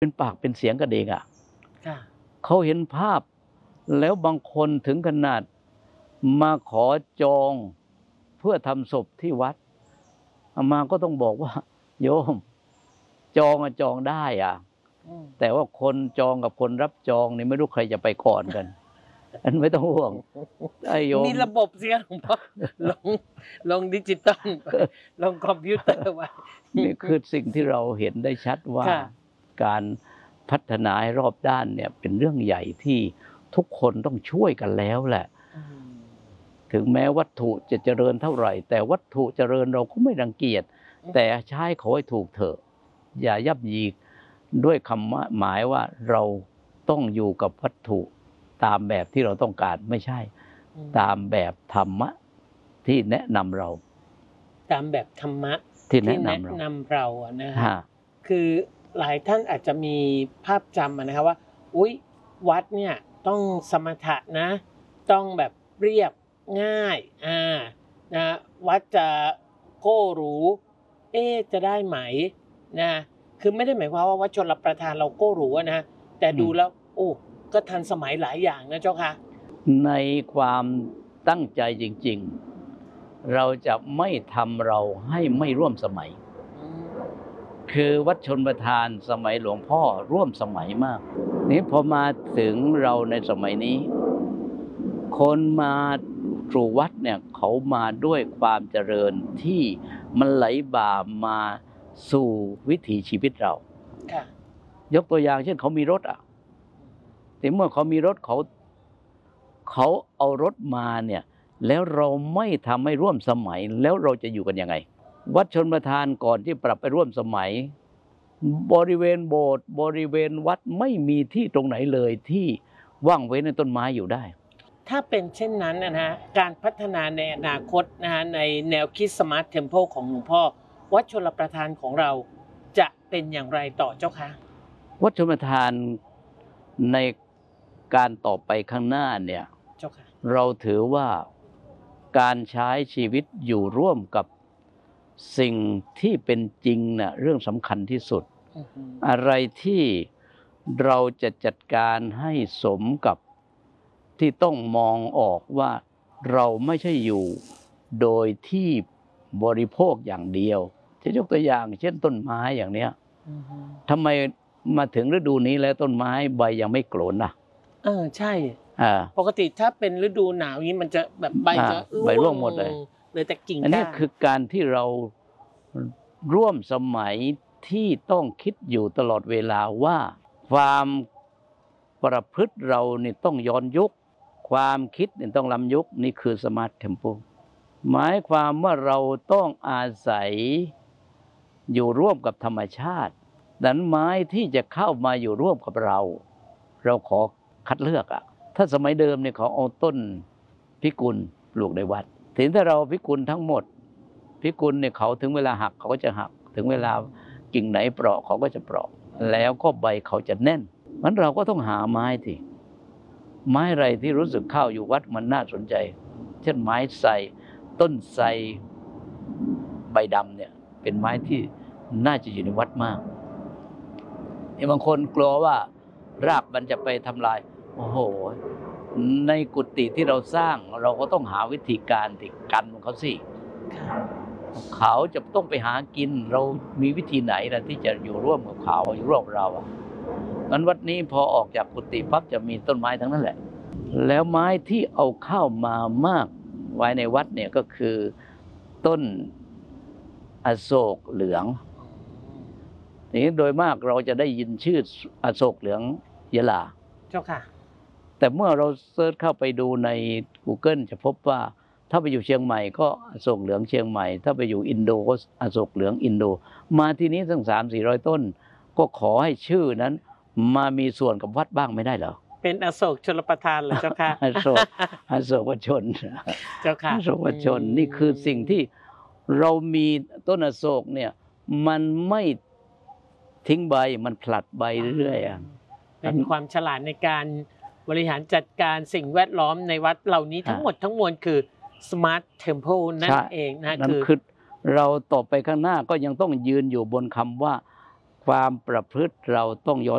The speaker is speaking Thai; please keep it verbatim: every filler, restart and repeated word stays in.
เป็นปากเป็นเสียงกับเด็กอ่ะค่ะเขาเห็นภาพแล้วบางคนถึงขนาดมาขอจองเพื่อทำศพที่วัดอามาก็ต้องบอกว่าโยมจองอะจองได้อ่ะแต่ว่าคนจองกับคนรับจองนี่ไม่รู้ใครจะไปก่อนกันอันไม่ต้องห่วงไอ้โยมมีระบบเสียหลวงพ่อลงลงดิจิตอลลงคอมพิวเตอร์ไว้นี่คือสิ่งที่เราเห็นได้ชัดว่าการพัฒนาให้รอบด้านเนี่ยเป็นเรื่องใหญ่ที่ทุกคนต้องช่วยกันแล้วแหละถึงแม้วัตถุจะเจริญเท่าไหร่แต่วัตถุเจริญเราก็ไม่รังเกียจแต่ใช้เขาให้ถูกเถอะอย่ายับยีด้วยคำหมายว่าเราต้องอยู่กับวัตถุตามแบบที่เราต้องการไม่ใช่ตามแบบธรรมะที่แนะนำเราตามแบบธรรมะที่แนะนำเรานำเราอะนะฮะคือหลายท่านอาจจะมีภาพจำนะครับว่าอุ๊ยวัดเนี่ยต้องสมถะนะต้องแบบเรียบง่ายอ่านะวัดจะโก้หรูเอ๊จะได้ไหมนะคือไม่ได้หมายความว่าวัดชลประทานเราโก้หรูนะแต่ดูแล้วโอ้ก็ทันสมัยหลายอย่างนะเจ้าค่ะในความตั้งใจจริงๆเราจะไม่ทำเราให้ไม่ร่วมสมัยคือวัดชลประทานสมัยหลวงพ่อร่วมสมัยมากนี้พอมาถึงเราในสมัยนี้คนมาสู่วัดเนี่ยเขามาด้วยความเจริญที่มันไหลบ่ามาสู่วิถีชีวิตเรายกตัวอย่างเช่นเขามีรถอ่ะแต่เมื่อเขามีรถเขาเขาเอารถมาเนี่ยแล้วเราไม่ทำให้ร่วมสมัยแล้วเราจะอยู่กันยังไงวัดชลประทานก่อนที่ปรับไปร่วมสมัยบริเวณโบสถ์บริเวณวัดไม่มีที่ตรงไหนเลยที่ว่างไว้ในต้นไม้อยู่ได้ถ้าเป็นเช่นนั้นนะฮะการพัฒนาในอนาคตนะฮะในแนวคิดสมาร์ทเทมเพลของหลวงพ่อวัดชลประทานของเราจะเป็นอย่างไรต่อเจ้าคะวัดชลประทานในการต่อไปข้างหน้าเนี่ยเจ้าค่ะเราถือว่าการใช้ชีวิตอยู่ร่วมกับสิ่งที่เป็นจริงน่ะเรื่องสำคัญที่สุด uh-huh. อะไรที่เราจะจัดการให้สมกับที่ต้องมองออกว่าเราไม่ใช่อยู่โดยที่บริโภคอย่างเดียวจะยกตัวอย่างเช่นต้นไม้อย่างเนี้ย uh-huh. ทำไมมาถึงฤดูนี้แล้วต้นไม้ใบยังไม่โกรนนะเออใช่ปกติถ้าเป็นฤดูหนาวนี้มันจะแบบใบจะใบร่วงหมดเลยเลยแต่กิ่งก้านอันนี้คือการที่เราร่วมสมัยที่ต้องคิดอยู่ตลอดเวลาว่าความประพฤติเรานี่ต้องย้อนยุคความคิดนี่ต้องล้ำยุคนี่คือสมาร์ทเทมโพหมายความว่าเราต้องอาศัยอยู่ร่วมกับธรรมชาติดังนั้นไม้ที่จะเข้ามาอยู่ร่วมกับเราเราขอคัดเลือกอ่ะถ้าสมัยเดิมเนี่ยเขาเอาต้นพิกุลปลูกในวัดถึงถ้าเราพิกุลทั้งหมดพิกุลเนี่ยเขาถึงเวลาหักเขาก็จะหักถึงเวลากิ่งไหนเปราะเขาก็จะเปราะแล้วก็ใบเขาจะแน่นงั้นเราก็ต้องหาไม้ที่ไม้อะไรที่รู้สึกเข้าอยู่วัดมันน่าสนใจเช่นไม้ไทรต้นไทรใบดำเนี่ยเป็นไม้ที่น่าจะอยู่ในวัดมากบางคนกลัวว่ารากมันจะไปทำลายโอ้โหในกุฏิที่เราสร้างเราก็ต้องหาวิธีการที่กันเขาสิเขาจะต้องไปหากินเรามีวิธีไหนล่ะที่จะอยู่ร่วมกับเขาอยู่ร่วมเราอ่ะงั้นวัดนี้พอออกจากกุฏิปั๊บจะมีต้นไม้ทั้งนั้นแหละแล้วไม้ที่เอาเข้ามามากไว้ในวัดเนี่ยก็คือต้นอโศกเหลืองนี่โดยมากเราจะได้ยินชื่ออโศกเหลืองยะลาเจ้าค่ะแต่เมื่อเราเซิร์ชเข้าไปดูใน Google จะพบว่าถ้าไปอยู่เชียงใหม่ก็อโศกเหลืองเชียงใหม่ถ้าไปอยู่อินโดก็อโศกเหลืองอินโดมาที่นี้ตั้ง สามสี่ร้อย ต้นก็ขอให้ชื่อนั้นมามีส่วนกับวัดบ้างไม่ได้เหรอเป็นอโศกชลประทานเหรอเจ้าค่ะอโศกอโศกชนเจ้าค่ะอโศกชนนี่คือสิ่งที่เรามีต้นอโศกเนี่ยมันไม่ทิ้งใบมันผลัดใบเรื่อยๆเป็นความฉลาดในการบริหารจัดการสิ่งแวดล้อมในวัดเหล่านี้ทั้งหมดทั้งมวลคือ Smart Temple นั่นเองนะคือเราต่อไปข้างหน้าก็ยังต้องยืนอยู่บนคำว่าความประพฤติเราต้องย้อน